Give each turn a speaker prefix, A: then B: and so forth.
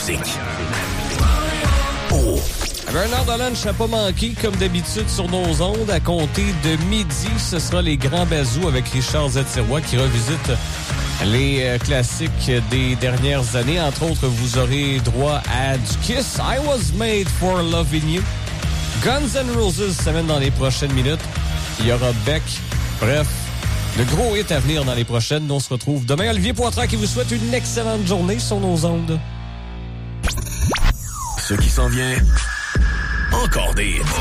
A: musique. Oh!
B: Un heure de lunch à pas manquer, comme d'habitude, sur nos ondes. À compter de midi, ce sera les grands bazous avec Richard Z-Sirois qui revisite les classiques des dernières années. Entre autres, vous aurez droit à du Kiss, I Was Made for Loving You. Guns N' Roses s'amène dans les prochaines minutes. Il y aura Beck. Bref, de gros hits à venir dans les prochaines. Nous, on se retrouve demain. Olivier Poitras qui vous souhaite une excellente journée sur nos ondes.
A: Ce qui s'en vient, encore des hits.